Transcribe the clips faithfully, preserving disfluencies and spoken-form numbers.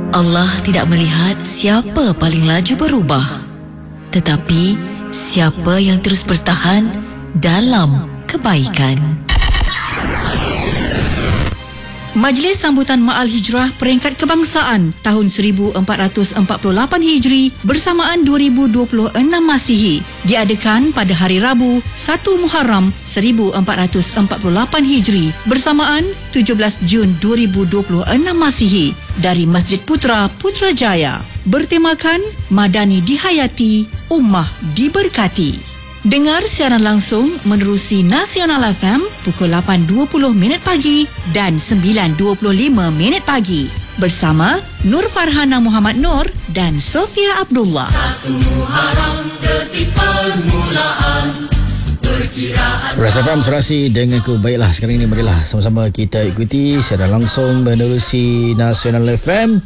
Allah tidak melihat siapa paling laju berubah, tetapi siapa yang terus bertahan dalam kebaikan. Majlis Sambutan Ma'al Hijrah Peringkat Kebangsaan tahun seribu empat ratus empat puluh lapan Hijri bersamaan dua ribu dua puluh enam Masihi diadakan pada hari Rabu satu Muharram seribu empat ratus empat puluh lapan Hijri bersamaan tujuh belas Jun dua ribu dua puluh enam Masihi dari Masjid Putra Putrajaya, bertemakan Madani Dihayati, Ummah Diberkati. Dengar siaran langsung menerusi Nasional F M pukul lapan dua puluh minit pagi dan sembilan dua puluh lima minit pagi bersama Nur Farhana Muhammad Nur dan Sofia Abdullah. Satu Muharram detik permulaan perkiraan. Rasa Faham Serasi denganku. Baiklah, sekarang ini marilah sama-sama kita ikuti siaran langsung menerusi Nasional F M.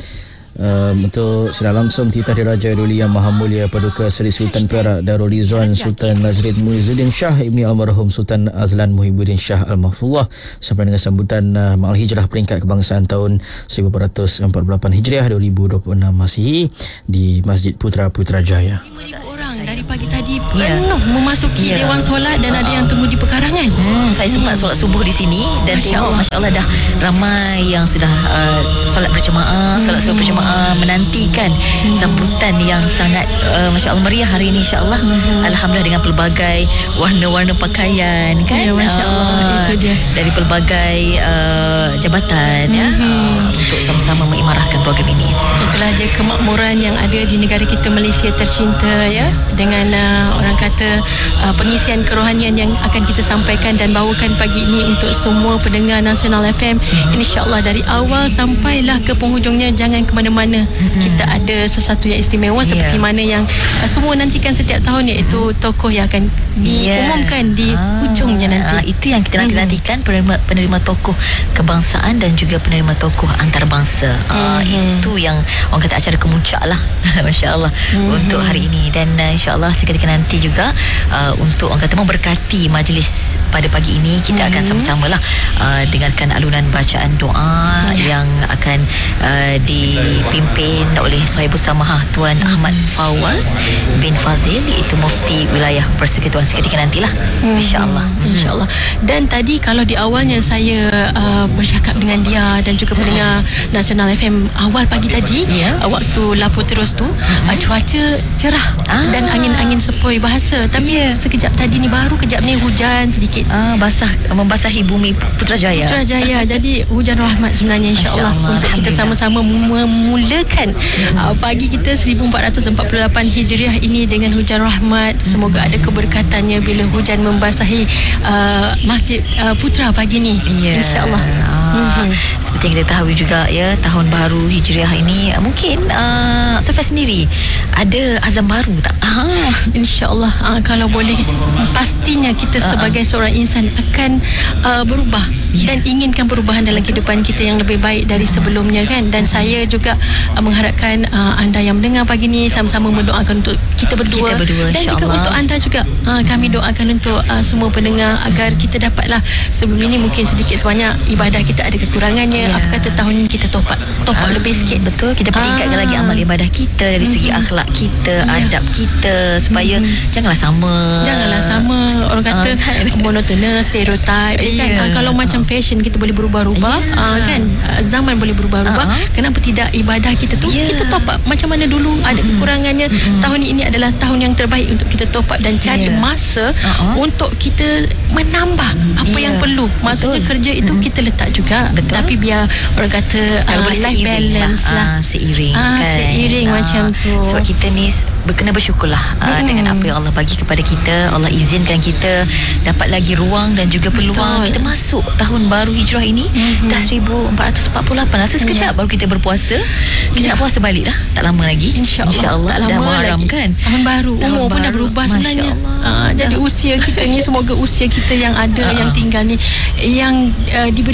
Um, untuk secara langsung titah Diraja Duli Yang Maha Mulia Paduka Seri Sultan Perak Darul Rizwan Sultan Nazrid Muizzuddin Shah Ibni Almarhum Sultan Azlan Muhibbuddin Shah Al-Mahfuzullah sampai dengan sambutan uh, Ma'al Hijrah Peringkat Kebangsaan tahun seribu empat ratus empat puluh lapan Hijriah dua ribu dua puluh enam Masihi di Masjid Putra Putrajaya. lima ribu orang dari pagi tadi penuh ya. memasuki ya. Dewan Solat dan uh, ada yang tunggu di pekarangan. Hmm, saya sempat solat subuh di sini dan Masya tengok Allah. Masya Allah dah ramai yang sudah uh, solat berjemaah, hmm. solat subuh berjemaah menantikan hmm. sambutan yang sangat uh, Masya Allah meriah hari ini, Insya Allah. hmm. Alhamdulillah, dengan pelbagai warna-warna pakaian kan, ya, Masya Allah. Uh, itu dia dari pelbagai uh, jabatan hmm. ya uh, untuk sama-sama mengimarahkan program ini. Itulah je kemakmuran yang ada di negara kita Malaysia tercinta ya, dengan uh, orang kata uh, pengisian kerohanian yang akan kita sampaikan dan bawakan pagi ini untuk semua pendengar Nasional F M. hmm. InsyaAllah dari awal sampailah ke penghujungnya, jangan ke mana-mana. hmm. Kita ada sesuatu yang istimewa yeah. seperti mana yang uh, semua nantikan setiap tahun, iaitu tokoh yang akan diumumkan yeah. di ah, hujungnya nanti. ah, Itu yang kita hmm. nantikan, penerima, penerima tokoh kebangsaan dan juga penerima tokoh antarabangsa. ah, hmm. Itu yang orang kata acara kemuncak lah Masya Allah hmm. untuk hari ini. Dan uh, insyaAllah seketika nanti juga uh, untuk orang kata memberkati majlis pada pagi ini, kita hmm. akan sama-sama lah uh, dengarkan alunan bacaan doa yeah. yang akan uh, dipimpin oleh Sahibus Samahah Tuan hmm. Ahmad Fawaz bin Fazil, iaitu Mufti Wilayah Persekutuan, seketika nantilah hmm. insyaAllah. hmm. InsyaAllah. Dan tadi kalau di awalnya saya uh, bercakap dengan dia dan juga pendengar hmm. Nasional F M awal pagi tadi, yeah. uh, waktu lapor terus tu hmm. uh, cuaca cerah ah. dan angin-angin sepoi bahasa, tapi yeah. sekejap tadi ni baru kejap ni hujan sedikit, ah, basah, membasahi bumi Putrajaya Putrajaya jadi hujan rahmat sebenarnya, insyaAllah, untuk kita sama-sama memulakan hmm. uh, pagi kita seribu empat ratus empat puluh lapan Hijriah ini dengan hujan rahmat. Semoga ada keberkatannya bila hujan membasahi uh, Masjid uh, Putra pagi ni, yeah. insyaAllah. Hmm. Seperti yang kita tahu juga ya, tahun baru Hijriah ini mungkin uh, Sofia sendiri ada azam baru tak? Ah, InsyaAllah uh, kalau boleh, pastinya kita uh-huh. sebagai seorang insan akan uh, berubah yeah. dan inginkan perubahan dalam kehidupan kita yang lebih baik dari sebelumnya kan. Dan saya juga uh, mengharapkan uh, anda yang mendengar pagi ni sama-sama mendoakan untuk kita berdua, kita berdua dan juga untuk anda juga. uh, kami doakan untuk uh, semua pendengar agar kita dapatlah, sebelum ini mungkin sedikit sebanyak ibadah kita ada kekurangannya, yeah. apa kata tahun ini kita top up top up ah, lebih sikit, betul, kita peningkatkan ah. lagi amal ibadah kita dari segi mm-hmm. akhlak kita, yeah. adab kita, supaya mm-hmm. janganlah sama janganlah sama orang kata uh, monotonous, stereotype yeah. kan. uh, kalau macam fashion kita boleh berubah-ubah, yeah. uh, kan uh, zaman boleh berubah-ubah, uh-huh. kenapa tidak ibadah kita tu yeah. kita top up macam mana dulu ada mm-hmm. kekurangannya, mm-hmm. tahun ini adalah tahun yang terbaik untuk kita top up dan cari yeah. masa uh-huh. untuk kita menambah apa yeah. yang perlu. Maksudnya betul. Kerja itu mm-hmm. kita letak juga, betul. Tapi biar orang kata uh, life balance lah, lah. Seiring ah, kan, seiring ah, macam tu. Sebab kita ni berkena bersyukurlah uh, hmm. dengan apa yang Allah bagi kepada kita. Allah izinkan kita dapat lagi ruang dan juga peluang. Betul. Kita masuk tahun baru Hijrah ini hmm. dah seribu empat ratus empat puluh lapan. Rasa sekejap yeah. baru kita berpuasa. Kita yeah. nak puasa balik dah, tak lama lagi, InsyaAllah, InsyaAllah. Tak lama Muharram lagi kan, tahun baru, tahun umur baru pun dah berubah sebenarnya. uh, Jadi usia kita ni, semoga usia kita yang ada uh-huh. yang tinggal ni, yang uh, diberikan oleh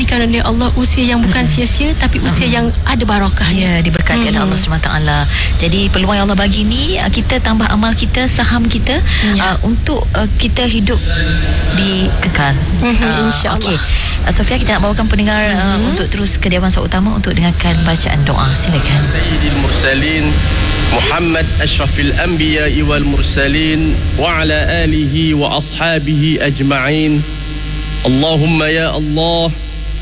Allah usia yang bukan hmm. sia-sia, tapi usia hmm. yang ada barakahnya. Ya, diberkati hmm. oleh Allah subhanahu wa taala. Jadi peluang yang Allah bagi ni, kita tambah amal kita, saham kita ya. uh, untuk uh, kita hidup di kekal. Hmm, uh, InsyaAllah. Okey. Uh, Sofia, kita nak bawakan pendengar uh, hmm. untuk terus ke Dewan Soal Utama untuk dengarkan bacaan doa. Silakan. Sayyidil Mursalin Muhammad Ashrafil Anbiya wal Mursalin wa ala alihi wa ashabihi ajma'in. Allahumma ya Allah,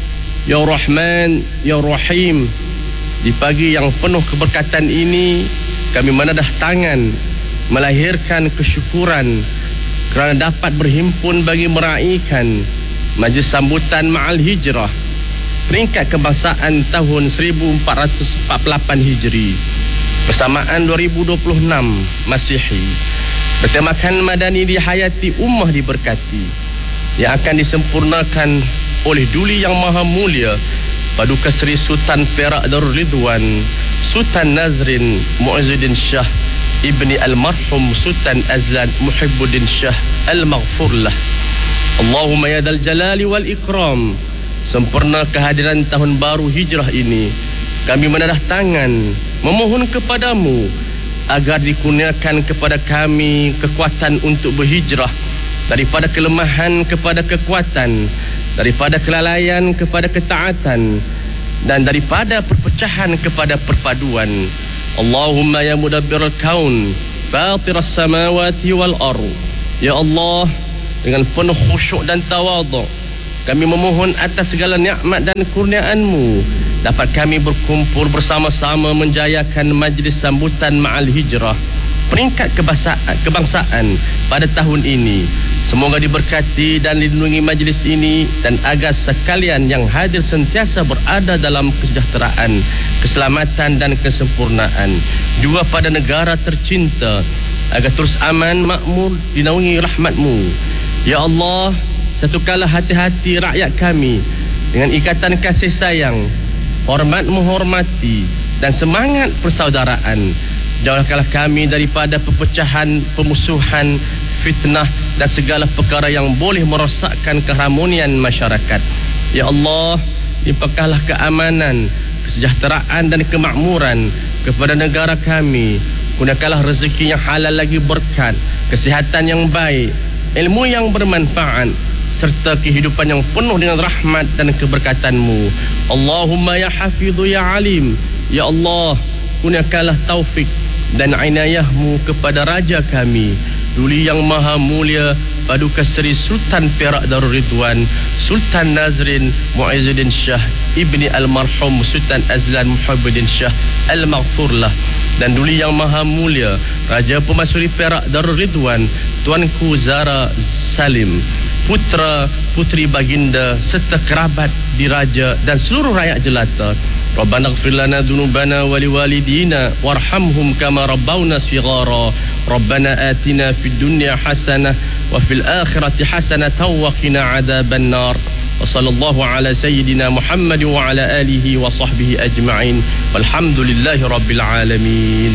ya Rahman, ya Rahim. Di pagi yang penuh keberkatan ini, kami menadah tangan melahirkan kesyukuran kerana dapat berhimpun bagi meraihkan majlis sambutan Ma'al Hijrah peringkat kebangsaan tahun seribu empat ratus empat puluh lapan Hijri bersamaan dua ribu dua puluh enam Masihi, bertemakan Madani dihayati, ummah diberkati, yang akan disempurnakan oleh Duli Yang Maha Mulia Paduka Seri Sultan Perak Darul Ridwan Sultan Nazrin Mu'izzuddin Shah Ibni Almarhum Sultan Azlan Muhibbuddin Shah Al-Maghfurlah. Allahumma ya dal jalali wal ikram, sempurna kehadiran tahun baru hijrah ini, kami menadah tangan memohon kepadamu agar dikurniakan kepada kami kekuatan untuk berhijrah, daripada kelemahan kepada kekuatan, daripada kelalaian kepada ketaatan, dan daripada perpecahan kepada perpaduan. Allahumma ya mudabbirul kaun, fatiras samawati wal ardh. Ya Allah, dengan penuh khusyuk dan tawaduk, kami memohon atas segala nikmat dan kurniaan-Mu, dapat kami berkumpul bersama-sama menjayakan majlis sambutan Ma'al Hijrah peringkat kebangsaan, kebangsaan pada tahun ini. Semoga diberkati dan dilindungi majlis ini, dan agar sekalian yang hadir sentiasa berada dalam kesejahteraan, keselamatan dan kesempurnaan. Juga pada negara tercinta, agar terus aman, makmur, dinaungi rahmat-Mu. Ya Allah, satukanlah hati-hati rakyat kami dengan ikatan kasih sayang, hormat menghormati, dan semangat persaudaraan. Jauhkanlah kami daripada perpecahan, pemusuhan, fitnah, dan segala perkara yang boleh merosakkan keharmonian masyarakat. Ya Allah, limpahkanlah keamanan, kesejahteraan dan kemakmuran kepada negara kami. Kurniakanlah rezeki yang halal lagi berkat, kesihatan yang baik, ilmu yang bermanfaat, serta kehidupan yang penuh dengan rahmat dan keberkatan-Mu. Allahumma ya Hafidhu ya Alim. Ya Allah, kurniakanlah taufik dan inayah-Mu kepada Raja kami, Duli Yang Maha Mulia Paduka Seri Sultan Perak Darul Ridwan Sultan Nazrin Mu'izzuddin Shah Ibni Almarhum Sultan Azlan Muhibbuddin Shah Al-Maghfurlah, dan Duli Yang Maha Mulia Raja Pemaisuri Perak Darul Ridwan Tuanku Zara Salim, putra putri baginda serta kerabat diraja dan seluruh rakyat jelata. Rabbana ighfir lana dhunubana wa liwalidina warhamhum kama rabbawna shighara. Rabbana atina fid dunya hasanah wa fil akhirati hasanatan wa qina adzaban nar. Wa sallallahu ala sayyidina Muhammad wa ala alihi wa sahbihi ajma'in. Walhamdulillahi rabbil alamin.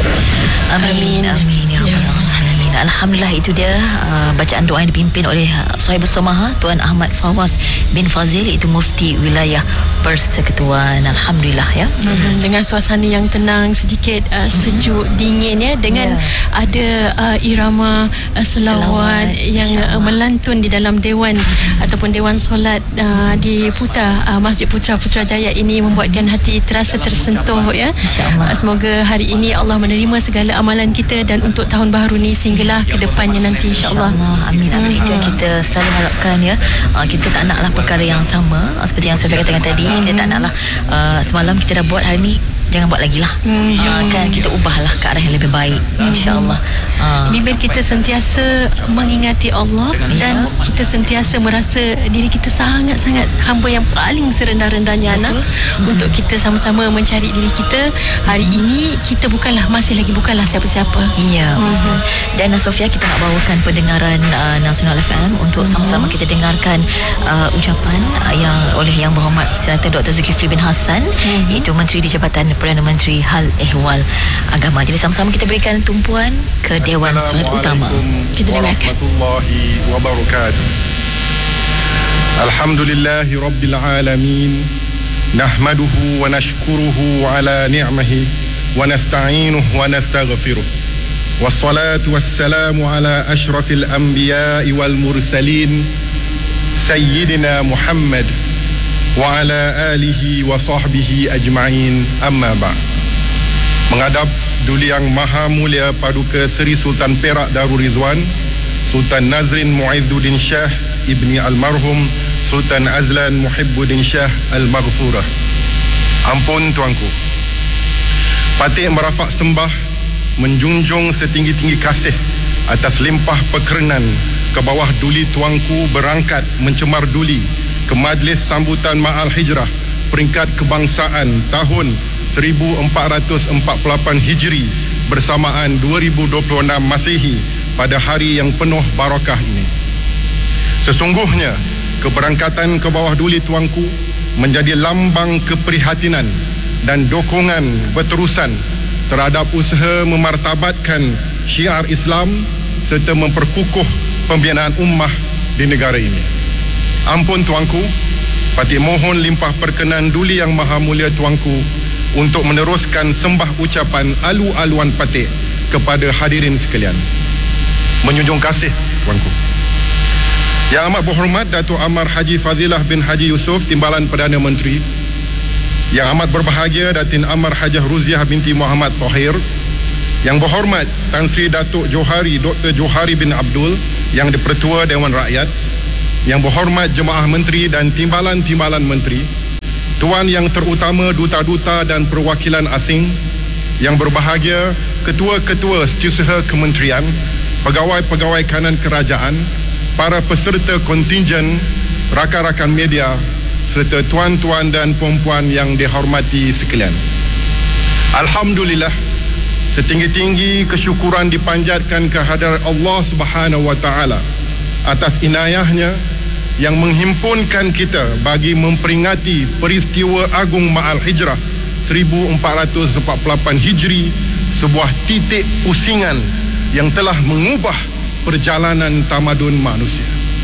Amin. Amin ya rabbal alamin. Alhamdulillah, itu dia uh, bacaan doa yang dipimpin oleh uh, Sahibus Samaha Tuan Ahmad Fawaz bin Fazil, itu Mufti Wilayah Persekutuan. Alhamdulillah ya. Mm-hmm. Dengan suasana yang tenang, sedikit uh, sejuk, mm-hmm. dingin ya, dengan yeah. ada uh, irama uh, selawat, selawat yang uh, melantun di dalam dewan mm-hmm. ataupun dewan solat uh, di Putra uh, Masjid Putra Putrajaya ini membuatkan hati terasa tersentuh ya. Uh, semoga hari ini Allah menerima segala amalan kita dan untuk tahun baru ni sehingga ke depannya nanti, insyaAllah. InsyaAllah. Amin, amin. Itu yang kita selalu harapkan ya. Uh, kita tak naklah perkara yang sama uh, seperti yang saya katakan tadi. Mm-hmm. Kita tak naklah uh, semalam kita dah buat, hari ni jangan buat lagi lah. Mm-hmm. uh, kan kita ubahlah ke arah yang lebih baik, mm-hmm. insyaAllah. uh, Bimbing kita sentiasa mengingati Allah, ya. Dan kita sentiasa merasa diri kita sangat-sangat hamba yang paling serendah-rendahnya anak. Mm-hmm. Untuk kita sama-sama mencari diri kita. Hari ini kita bukanlah, masih lagi bukanlah siapa-siapa. Ya. Mm-hmm. Dan Sofia, kita nak bawakan pendengaran uh, Nasional F M untuk mm-hmm. sama-sama kita dengarkan uh, ucapan uh, yang oleh Yang Berhormat Senator Doktor Zulkifli bin Hassan, mm-hmm. iaitu Menteri di Jabatan Perdana Menteri Hal Ehwal Agama. Jadi sama-sama kita berikan tumpuan ke Dewan Solat Utama. Kita dengarkan. Warahmatullahi wabarakatuh. Alhamdulillahi Rabbil Alamin. Nahmaduhu wa nashkuruhu ala ni'mahi wa nasta'inuhu wa nastaghfiruh. Wassalatu wassalamu ala ashrafil anbiya'i wal mursalin Sayyidina Muhammad wa ala alihi wa sahbihi ajma'in, amma ba'd. Menghadap Duli Yang Maha Mulia Paduka Seri Sultan Perak Darul Ridwan Sultan Nazrin Muizzuddin Shah Ibni Almarhum Sultan Azlan Muhibbuddin Shah Al-Maghfurah. Ampun tuanku, patih merafak sembah, menjunjung setinggi-tinggi kasih atas limpah perkenan ke bawah duli tuanku berangkat mencemar duli ke Majlis Sambutan Ma'al Hijrah peringkat kebangsaan tahun seribu empat ratus empat puluh lapan Hijri bersamaan dua ribu dua puluh enam Masihi pada hari yang penuh barakah ini. Sesungguhnya keberangkatan ke bawah duli tuanku menjadi lambang keprihatinan dan dokongan berterusan terhadap usaha memartabatkan syiar Islam serta memperkukuh pembinaan ummah di negara ini. Ampun tuanku, patih mohon limpah perkenan Duli Yang Maha Mulia tuanku untuk meneruskan sembah ucapan alu-aluan patih kepada hadirin sekalian. Menjunjung kasih tuanku. Yang amat berhormat Datuk Amar Haji Fadilah bin Haji Yusof, Timbalan Perdana Menteri. Yang amat berbahagia Datin Amar Hajah Ruziah binti Muhammad Tahir. Yang berhormat Tan Sri Datuk Johari Doktor Johari bin Abdul, yang di-Pertua Dewan Rakyat. Yang berhormat Jemaah Menteri dan Timbalan-Timbalan Menteri. Tuan yang terutama duta-duta dan perwakilan asing. Yang berbahagia Ketua-Ketua Setiausaha Kementerian, Pegawai-Pegawai Kanan Kerajaan, para peserta kontingen, rakan-rakan media serta tuan-tuan dan puan-puan yang dihormati sekalian. Alhamdulillah, setinggi-tinggi kesyukuran dipanjatkan kehadirat Allah Subhanahu wa taala atas inayahnya yang menghimpunkan kita bagi memperingati peristiwa agung Ma'al Hijrah seribu empat ratus empat puluh lapan Hijri, sebuah titik pusingan yang telah mengubah perjalanan tamadun manusia.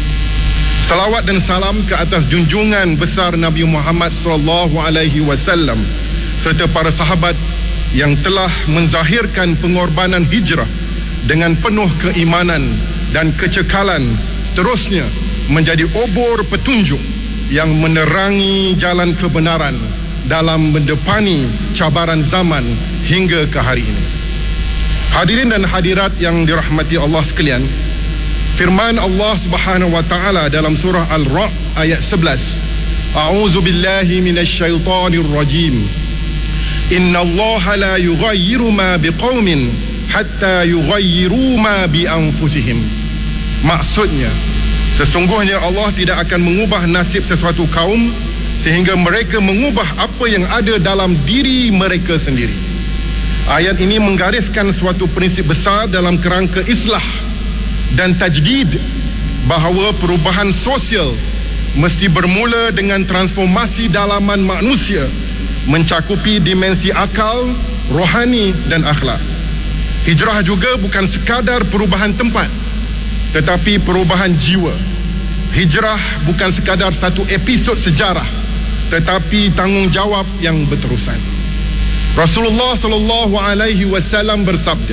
Salawat dan salam ke atas junjungan besar Nabi Muhammad sallallahu alaihi wasallam serta para sahabat yang telah menzahirkan pengorbanan hijrah dengan penuh keimanan dan kecekalan, seterusnya menjadi obor petunjuk yang menerangi jalan kebenaran dalam mendepani cabaran zaman hingga ke hari ini. Hadirin dan hadirat yang dirahmati Allah sekalian, firman Allah Subhanahu wa taala dalam surah Al-Ra' ayat sebelas. A'udzu billahi minasy syaithanir rajim. Innallaha la yughayyiru ma biqaumin hatta yughayyiru ma bi anfusihim. Maksudnya, sesungguhnya Allah tidak akan mengubah nasib sesuatu kaum sehingga mereka mengubah apa yang ada dalam diri mereka sendiri. Ayat ini menggariskan suatu prinsip besar dalam kerangka islah dan tajdid, bahawa perubahan sosial mesti bermula dengan transformasi dalaman manusia mencakupi dimensi akal, rohani dan akhlak. Hijrah juga bukan sekadar perubahan tempat, tetapi perubahan jiwa. Hijrah bukan sekadar satu episod sejarah, tetapi tanggungjawab yang berterusan. Rasulullah sallallahu alaihi wasallam bersabda,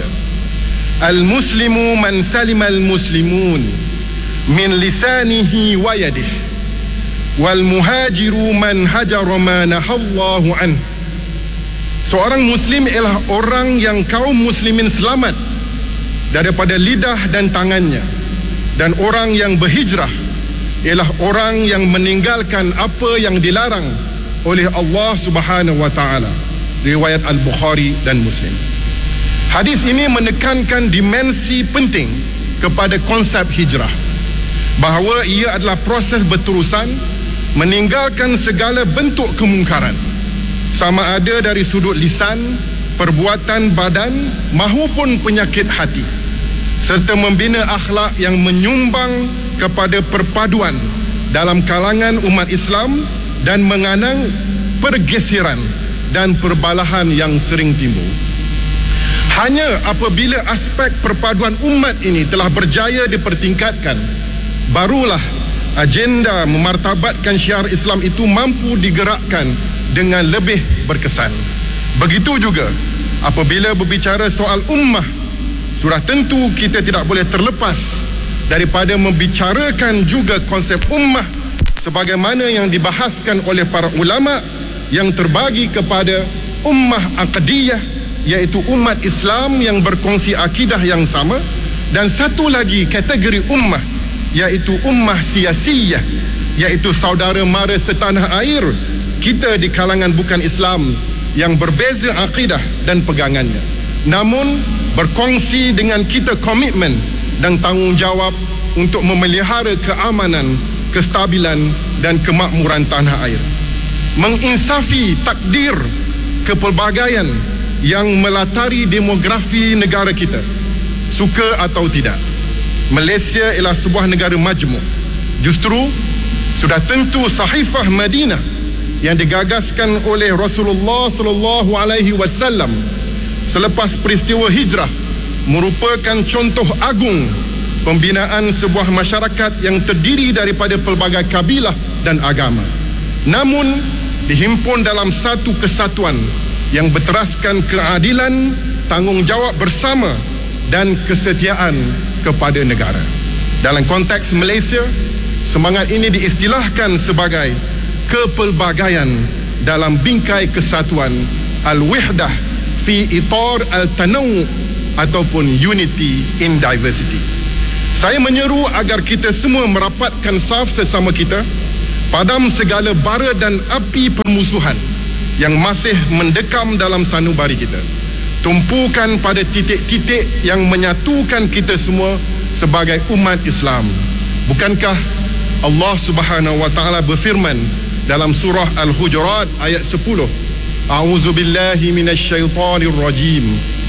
Al-muslimu man salima al-muslimun min lisanihi wa yadihi, wal muhajiru man hajara ma nahallahu an. Seorang muslim ialah orang yang kaum muslimin selamat daripada lidah dan tangannya, dan orang yang berhijrah ialah orang yang meninggalkan apa yang dilarang oleh Allah Subhanahu wa taala. Riwayat Al-Bukhari dan Muslim. Hadis ini menekankan dimensi penting kepada konsep hijrah, bahawa ia adalah proses berterusan meninggalkan segala bentuk kemungkaran, sama ada dari sudut lisan, perbuatan badan maupun penyakit hati, serta membina akhlak yang menyumbang kepada perpaduan dalam kalangan umat Islam dan menganang pergeseran dan perbalahan yang sering timbul. Hanya apabila aspek perpaduan umat ini telah berjaya dipertingkatkan, barulah agenda memartabatkan syiar Islam itu mampu digerakkan dengan lebih berkesan. Begitu juga apabila berbicara soal ummah, sudah tentu kita tidak boleh terlepas daripada membicarakan juga konsep ummah sebagaimana yang dibahaskan oleh para ulama yang terbagi kepada ummah aqdiyah, iaitu umat Islam yang berkongsi akidah yang sama, dan satu lagi kategori ummah iaitu ummah siasiyah, iaitu saudara mara setanah air kita di kalangan bukan Islam yang berbeza akidah dan pegangannya, namun berkongsi dengan kita komitmen dan tanggungjawab untuk memelihara keamanan, kestabilan dan kemakmuran tanah air, menginsafi takdir kepelbagaian yang melatari demografi negara kita. Suka atau tidak, Malaysia ialah sebuah negara majmuk. Justru sudah tentu Sahifah Madinah yang digagaskan oleh Rasulullah sallallahu alaihi wasallam selepas peristiwa hijrah merupakan contoh agung pembinaan sebuah masyarakat yang terdiri daripada pelbagai kabilah dan agama, namun dihimpun dalam satu kesatuan yang berteraskan keadilan, tanggungjawab bersama dan kesetiaan kepada negara. Dalam konteks Malaysia, semangat ini diistilahkan sebagai kepelbagaian dalam bingkai kesatuan, al-wihdah fi itar al-tanawu ataupun unity in diversity. Saya menyeru agar kita semua merapatkan saf sesama kita, padam segala bara dan api permusuhan yang masih mendekam dalam sanubari kita, tumpukan pada titik-titik yang menyatukan kita semua sebagai umat Islam. Bukankah Allah Subhanahu wa taala berfirman dalam surah Al-Hujurat ayat sepuluh, A'udzu billahi minasyaitonir rajim.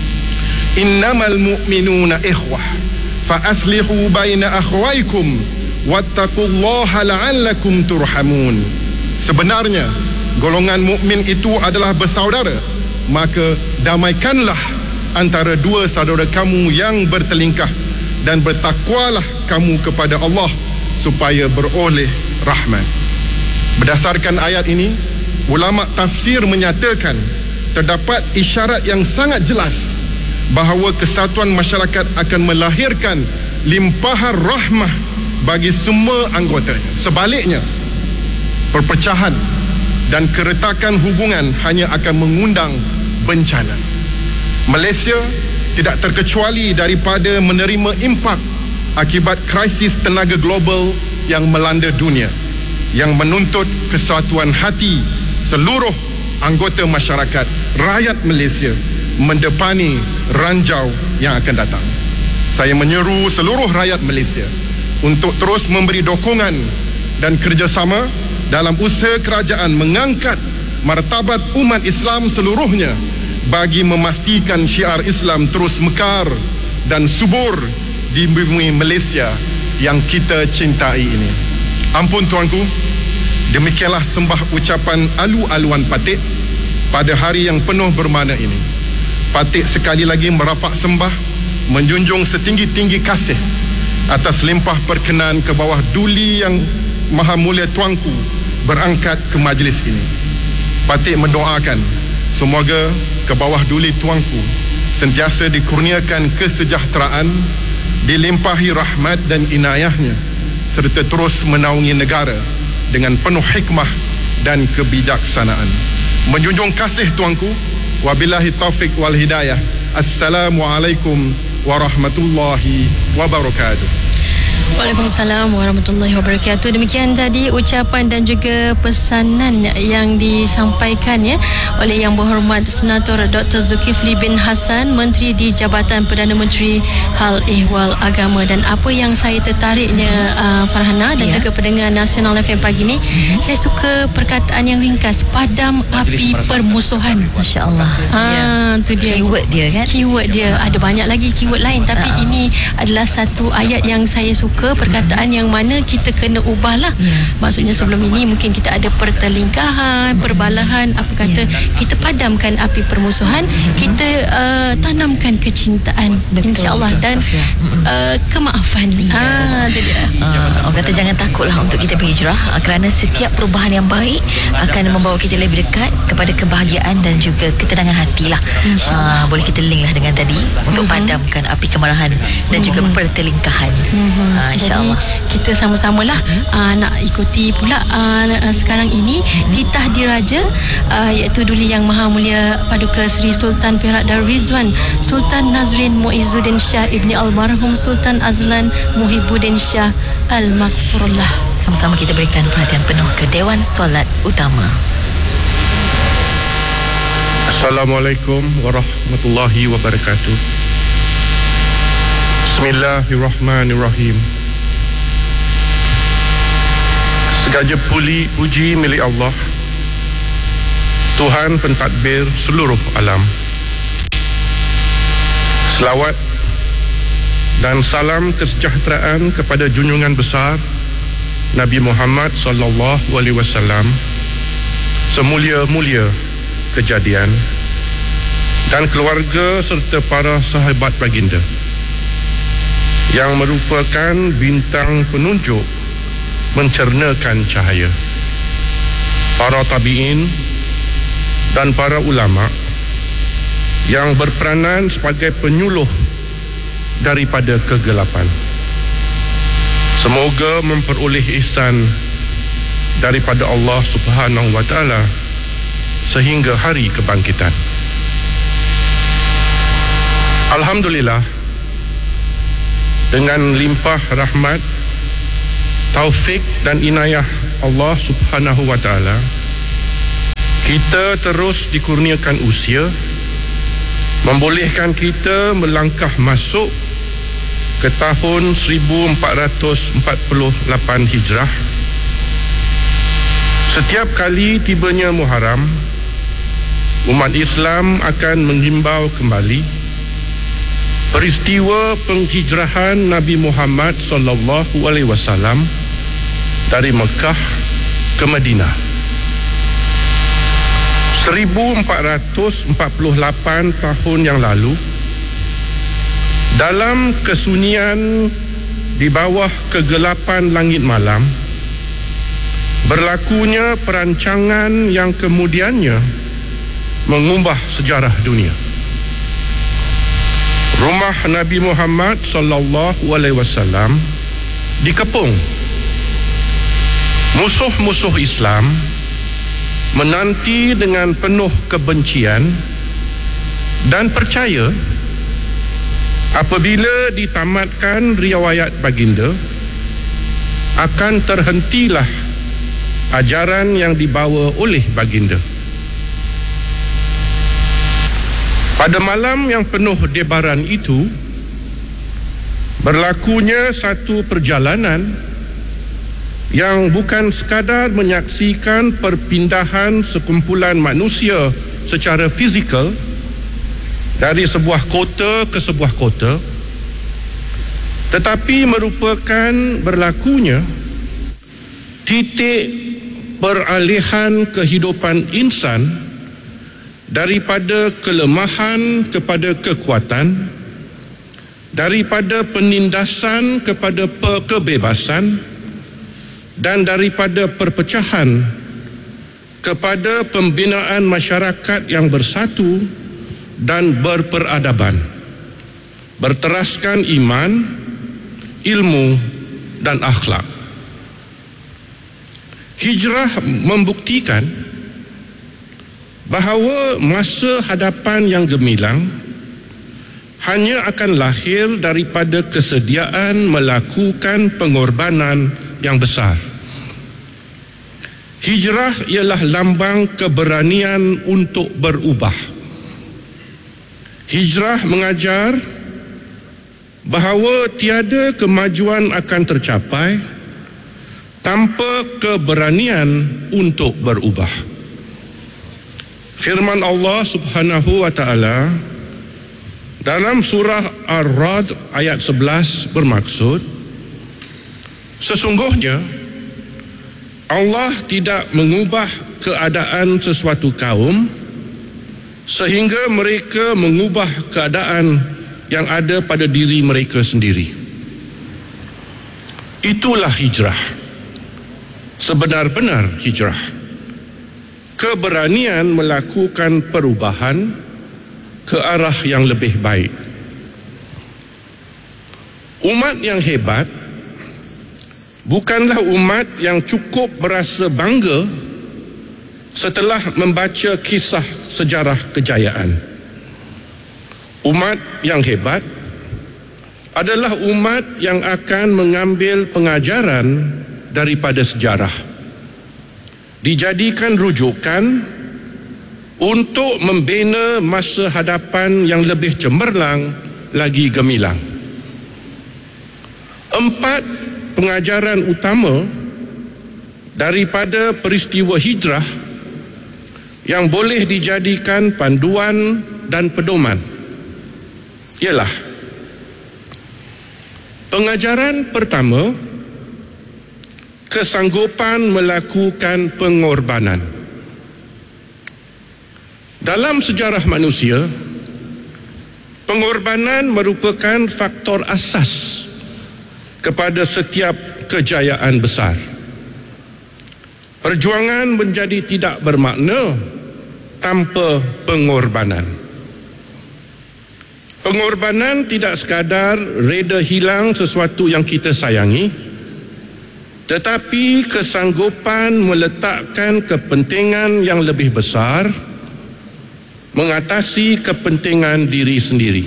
Innamal mu'minuna ikhwah fa aslihu baina akhwaykum wattaqullaha la'allakum turhamun. Sebenarnya golongan mukmin itu adalah bersaudara, maka damaikanlah antara dua saudara kamu yang bertelingkah dan bertakwalah kamu kepada Allah supaya beroleh rahmat. Berdasarkan ayat ini, ulama tafsir menyatakan terdapat isyarat yang sangat jelas bahawa kesatuan masyarakat akan melahirkan limpahan rahmah bagi semua anggotanya. Sebaliknya, perpecahan dan keretakan hubungan hanya akan mengundang bencana. Malaysia tidak terkecuali daripada menerima impak akibat krisis tenaga global yang melanda dunia, yang menuntut kesatuan hati seluruh anggota masyarakat rakyat Malaysia mendepani ranjau yang akan datang. Saya menyeru seluruh rakyat Malaysia untuk terus memberi dokongan dan kerjasama dalam usaha kerajaan mengangkat martabat umat Islam seluruhnya bagi memastikan syiar Islam terus mekar dan subur di bumi Malaysia yang kita cintai ini. Ampun tuanku, demikianlah sembah ucapan alu-aluan Patik pada hari yang penuh bermakna ini. Patik sekali lagi merafak sembah, menjunjung setinggi-tinggi kasih atas limpah perkenan ke bawah duli yang maha mulia tuanku berangkat ke majlis ini. Patik mendoakan semoga ke bawah duli tuanku sentiasa dikurniakan kesejahteraan, dilimpahi rahmat dan inayahnya, serta terus menaungi negara dengan penuh hikmah dan kebijaksanaan. Menjunjung kasih tuanku, wabillahi taufik wal hidayah. Assalamualaikum warahmatullahi wabarakatuh. Waalaikumsalam warahmatullahi wabarakatuh. Demikian tadi ucapan dan juga pesanan yang disampaikan ya oleh Yang Berhormat Senator Doktor Zulkifli bin Hassan, Menteri di Jabatan Perdana Menteri Hal Ehwal Agama. Dan apa yang saya tertariknya uh, Farhana dan ya. juga pendengar Nasional F M pagi ni, hmm. saya suka perkataan yang ringkas, padam api permusuhan. Masya-Allah. Ha, ya. tu dia keyword dia kan. Keyword dia. Ada banyak lagi keyword lain, tapi ha. ini adalah satu ayat yang saya suka suka perkataan yang mana kita kena ubahlah. Ya. Maksudnya sebelum ini mungkin kita ada pertelingkahan, perbalahan, apa kata, kita padamkan api permusuhan, kita uh, tanamkan kecintaan, insya-Allah, dan uh, kemaafan. Ya. Ah, jadi Uh, orang kata jangan takutlah untuk kita berhijrah, uh, kerana setiap perubahan yang baik akan membawa kita lebih dekat kepada kebahagiaan dan juga ketenangan hati lah. Uh, boleh kita link lah dengan tadi untuk Mhm. padamkan api kemarahan dan juga pertelingkahan. Mhm. Uh, Jadi InsyaAllah. kita sama-samalah uh, nak ikuti pula uh, sekarang ini titah diraja, uh, iaitu Duli Yang Maha Mulia Paduka Seri Sultan Perak Darul Rizwan Sultan Nazrin Muizzuddin Shah Ibni Almarhum Sultan Azlan Muhibbuddin Shah Al-Maghfurullah. Sama-sama kita berikan perhatian penuh ke Dewan Solat Utama. Assalamualaikum warahmatullahi wabarakatuh. Bismillahirrahmanirrahim. Segala puli puji milik Allah, Tuhan pentadbir seluruh alam. Selawat dan salam kesejahteraan kepada junjungan besar Nabi Muhammad sallallahu alaihi wasallam, semulia-mulia kejadian, dan keluarga serta para sahabat baginda yang merupakan bintang penunjuk mencernakan cahaya, para tabi'in dan para ulama yang berperanan sebagai penyuluh daripada kegelapan. Semoga memperoleh ihsan daripada Allah Subhanahu wa taala sehingga hari kebangkitan. Alhamdulillah, dengan limpah rahmat, taufik dan inayah Allah Subhanahu wa taala, kita terus dikurniakan usia, membolehkan kita melangkah masuk ke tahun seribu empat ratus empat puluh lapan Hijrah. Setiap kali tibanya Muharram, umat Islam akan menghimbau kembali peristiwa penghijrahan Nabi Muhammad sallallahu alaihi wasallam dari Mekah ke Madinah. seribu empat ratus empat puluh lapan tahun yang lalu, dalam kesunyian di bawah kegelapan langit malam, berlakunya perancangan yang kemudiannya mengubah sejarah dunia. Rumah Nabi Muhammad sallallahu alaihi wasallam dikepung. Musuh-musuh Islam menanti dengan penuh kebencian dan percaya apabila ditamatkan riwayat baginda, akan terhentilah ajaran yang dibawa oleh baginda. Pada malam yang penuh debaran itu, berlakunya satu perjalanan yang bukan sekadar menyaksikan perpindahan sekumpulan manusia secara fizikal dari sebuah kota ke sebuah kota, tetapi merupakan berlakunya titik peralihan kehidupan insan daripada kelemahan kepada kekuatan, daripada penindasan kepada kebebasan, dan daripada perpecahan kepada pembinaan masyarakat yang bersatu dan berperadaban, berteraskan iman, ilmu dan akhlak. Hijrah membuktikan bahawa masa hadapan yang gemilang hanya akan lahir daripada kesediaan melakukan pengorbanan yang besar. Hijrah ialah lambang keberanian untuk berubah. Hijrah mengajar bahawa tiada kemajuan akan tercapai tanpa keberanian untuk berubah. Firman Allah Subhanahu wa taala dalam surah Ar-Ra'd ayat sebelas bermaksud, Sesungguhnya Allah tidak mengubah keadaan sesuatu kaum sehingga mereka mengubah keadaan yang ada pada diri mereka sendiri. Itulah hijrah. Sebenar-benar hijrah. Keberanian melakukan perubahan ke arah yang lebih baik. Umat yang hebat bukanlah umat yang cukup berasa bangga setelah membaca kisah sejarah kejayaan. Umat yang hebat adalah umat yang akan mengambil pengajaran daripada sejarah, dijadikan rujukan untuk membina masa hadapan yang lebih cemerlang lagi gemilang. Empat pengajaran utama daripada peristiwa hijrah yang boleh dijadikan panduan dan pedoman ialah: pengajaran pertama, kesanggupan melakukan pengorbanan. Dalam sejarah manusia, pengorbanan merupakan faktor asas kepada setiap kejayaan besar. Perjuangan menjadi tidak bermakna tanpa pengorbanan. Pengorbanan tidak sekadar reda hilang sesuatu yang kita sayangi, tetapi kesanggupan meletakkan kepentingan yang lebih besar mengatasi kepentingan diri sendiri.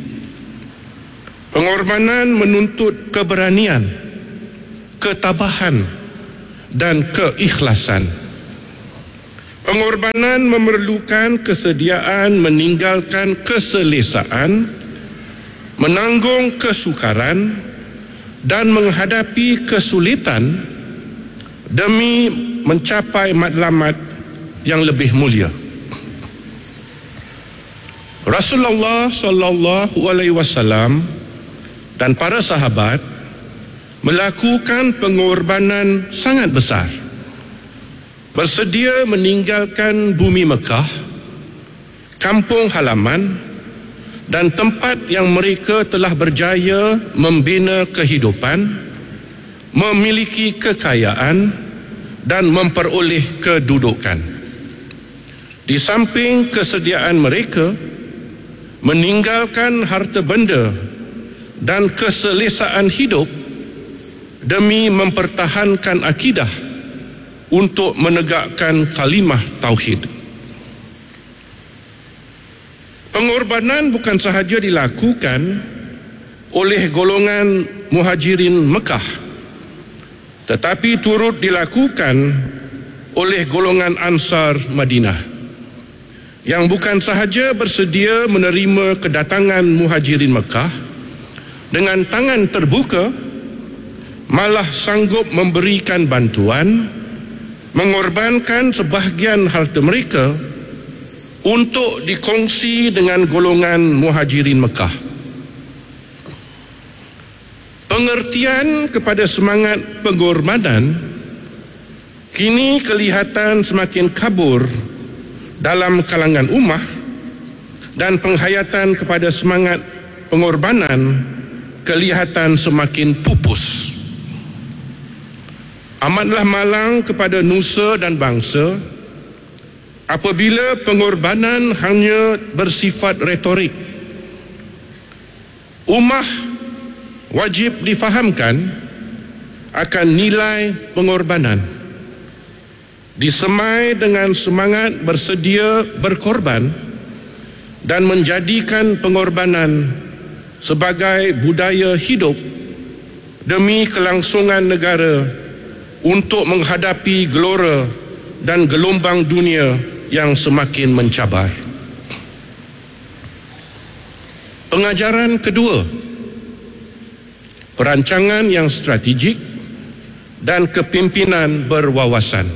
Pengorbanan menuntut keberanian, ketabahan dan keikhlasan. Pengorbanan memerlukan kesediaan meninggalkan keselesaan, menanggung kesukaran dan menghadapi kesulitan demi mencapai matlamat yang lebih mulia. Rasulullah sallallahu alaihi wasallam dan para sahabat melakukan pengorbanan sangat besar, bersedia meninggalkan bumi Mekah, kampung halaman dan tempat yang mereka telah berjaya membina kehidupan, memiliki kekayaan dan memperoleh kedudukan. Di samping kesediaan mereka meninggalkan harta benda dan keselesaan hidup demi mempertahankan akidah untuk menegakkan kalimah tauhid. Pengorbanan bukan sahaja dilakukan oleh golongan muhajirin Mekah, tetapi turut dilakukan oleh golongan Ansar Madinah, yang bukan sahaja bersedia menerima kedatangan muhajirin Mekah dengan tangan terbuka, malah sanggup memberikan bantuan, mengorbankan sebahagian harta mereka untuk dikongsi dengan golongan muhajirin Mekah. Pengertian kepada semangat pengorbanan kini kelihatan semakin kabur dalam kalangan ummah, dan penghayatan kepada semangat pengorbanan kelihatan semakin pupus. Amatlah malang kepada nusa dan bangsa apabila pengorbanan hanya bersifat retorik. Ummah wajib difahamkan akan nilai pengorbanan, disemai dengan semangat bersedia berkorban dan menjadikan pengorbanan sebagai budaya hidup demi kelangsungan negara untuk menghadapi gelora dan gelombang dunia yang semakin mencabar. Pengajaran kedua, perancangan yang strategik dan kepimpinan berwawasan.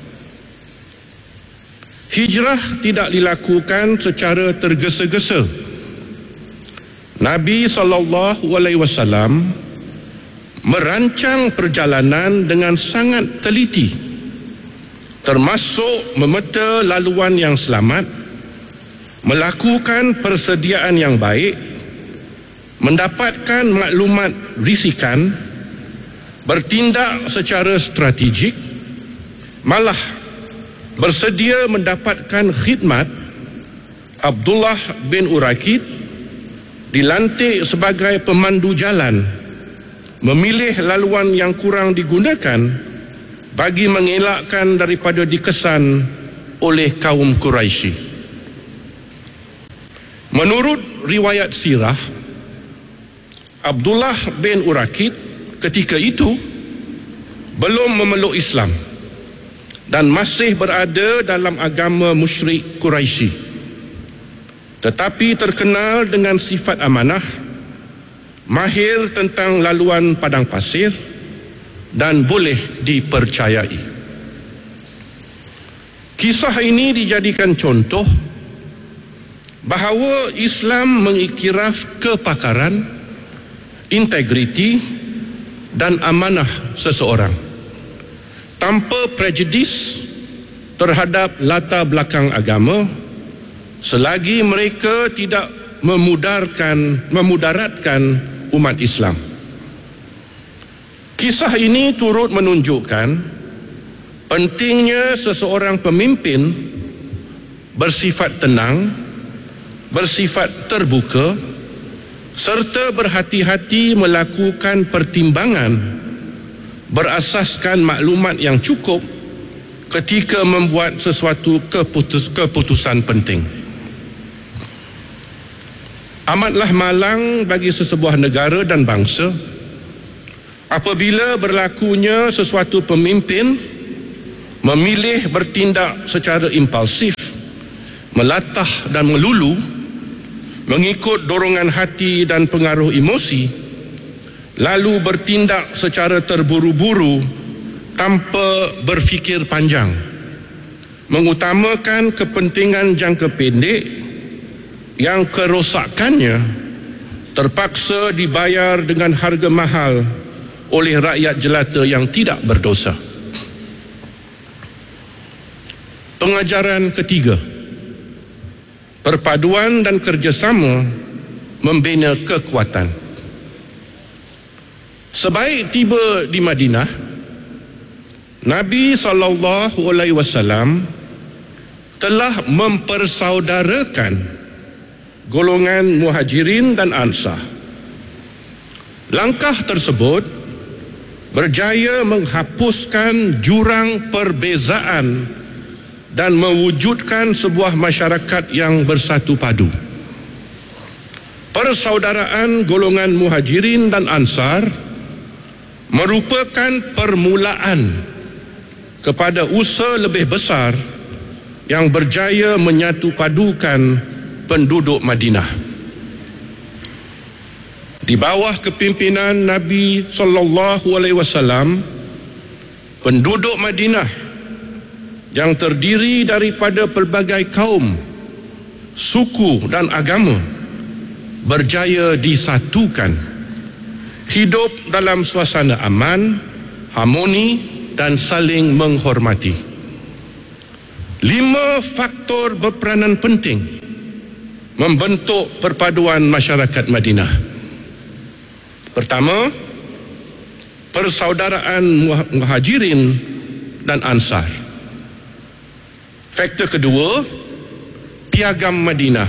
Hijrah tidak dilakukan secara tergesa-gesa. Nabi sallallahu alaihi wasallam merancang perjalanan dengan sangat teliti, termasuk memeta laluan yang selamat, melakukan persediaan yang baik, mendapatkan maklumat risikan, bertindak secara strategik, malah bersedia mendapatkan khidmat. Abdullah bin Urakid dilantik sebagai pemandu jalan, memilih laluan yang kurang digunakan bagi mengelakkan daripada dikesan oleh kaum Quraisy. Menurut riwayat sirah, Abdullah bin Urakid ketika itu belum memeluk Islam dan masih berada dalam agama musyrik Quraisy, tetapi terkenal dengan sifat amanah, mahir tentang laluan padang pasir dan boleh dipercayai. Kisah ini dijadikan contoh bahawa Islam mengiktiraf kepakaran, integriti dan amanah seseorang tanpa prejudis terhadap latar belakang agama, selagi mereka tidak memudarkan memudaratkan umat Islam. Kisah ini turut menunjukkan pentingnya seseorang pemimpin bersifat tenang, bersifat terbuka, serta berhati-hati melakukan pertimbangan berasaskan maklumat yang cukup ketika membuat sesuatu keputus, keputusan penting. Amatlah malang bagi sesebuah negara dan bangsa apabila berlakunya sesuatu pemimpin memilih bertindak secara impulsif, melatah dan melulu, mengikut dorongan hati dan pengaruh emosi, lalu bertindak secara terburu-buru tanpa berfikir panjang, mengutamakan kepentingan jangka pendek yang kerosakannya terpaksa dibayar dengan harga mahal oleh rakyat jelata yang tidak berdosa. Pengajaran ketiga, perpaduan dan kerjasama membina kekuatan. Sebaik tiba di Madinah, Nabi sallallahu alaihi wasallam telah mempersaudarakan golongan Muhajirin dan Ansar. Langkah tersebut berjaya menghapuskan jurang perbezaan dan mewujudkan sebuah masyarakat yang bersatu padu. Persaudaraan golongan Muhajirin dan Ansar merupakan permulaan kepada usaha lebih besar yang berjaya menyatu padukan penduduk Madinah. Di bawah kepimpinan Nabi sallallahu alaihi wasallam, penduduk Madinah yang terdiri daripada pelbagai kaum, suku dan agama berjaya disatukan, hidup dalam suasana aman, harmoni dan saling menghormati. Lima faktor berperanan penting membentuk perpaduan masyarakat Madinah. Pertama, persaudaraan Muhajirin dan Ansar. Faktor kedua, piagam Madinah.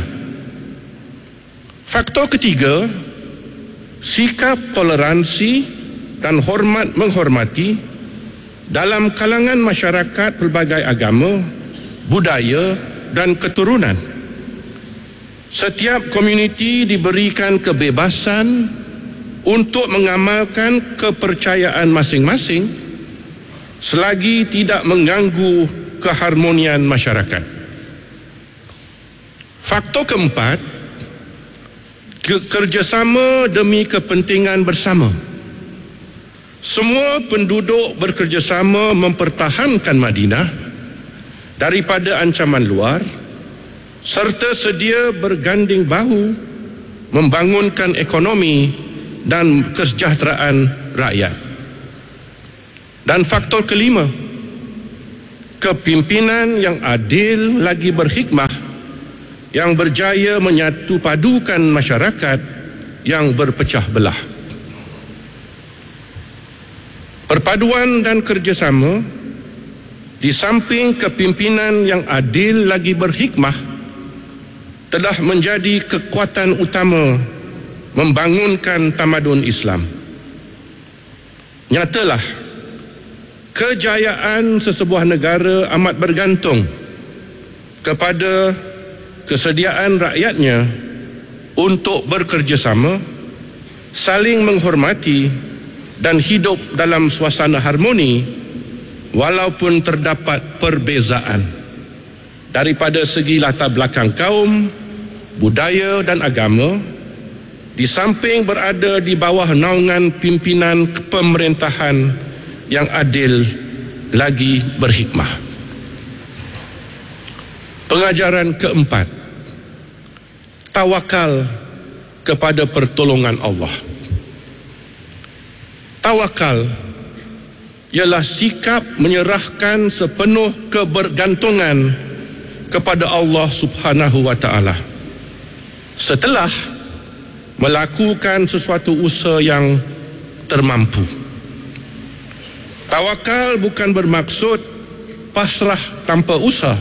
Faktor ketiga, sikap toleransi dan hormat menghormati dalam kalangan masyarakat pelbagai agama, budaya dan keturunan. Setiap komuniti diberikan kebebasan untuk mengamalkan kepercayaan masing-masing selagi tidak mengganggu keharmonian masyarakat. Faktor keempat, kerjasama demi kepentingan bersama. Semua penduduk bekerjasama mempertahankan Madinah daripada ancaman luar serta sedia berganding bahu membangunkan ekonomi dan kesejahteraan rakyat. Dan faktor kelima, kepimpinan yang adil lagi berhikmah, yang berjaya menyatu padukan masyarakat yang berpecah belah. Perpaduan dan kerjasama di samping kepimpinan yang adil lagi berhikmah telah menjadi kekuatan utama membangunkan tamadun Islam. Nyatalah, kejayaan sesebuah negara amat bergantung kepada kesediaan rakyatnya untuk bekerjasama, saling menghormati dan hidup dalam suasana harmoni walaupun terdapat perbezaan daripada segi latar belakang kaum, budaya dan agama, di samping berada di bawah naungan pimpinan pemerintahan yang adil lagi berhikmah. Pengajaran keempat, tawakal kepada pertolongan Allah. Tawakal ialah sikap menyerahkan sepenuh kebergantungan kepada Allah Subhanahu wa taala setelah melakukan sesuatu usaha yang termampu. Tawakal bukan bermaksud pasrah tanpa usaha.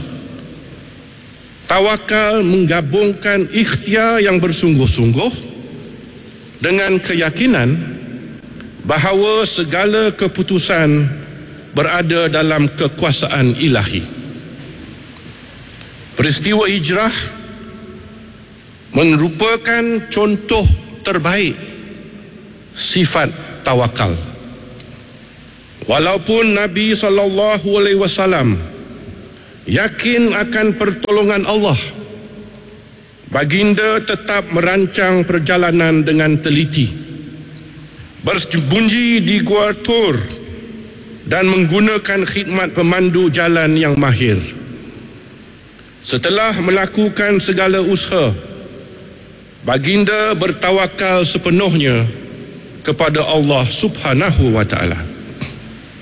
Tawakal menggabungkan ikhtiar yang bersungguh-sungguh dengan keyakinan bahawa segala keputusan berada dalam kekuasaan ilahi. Peristiwa hijrah merupakan contoh terbaik sifat tawakal. Walaupun Nabi sallallahu alaihi wasallam yakin akan pertolongan Allah, baginda tetap merancang perjalanan dengan teliti, bersembunyi di Gua Tur dan menggunakan khidmat pemandu jalan yang mahir. Setelah melakukan segala usaha, baginda bertawakal sepenuhnya kepada Allah Subhanahu wa taala.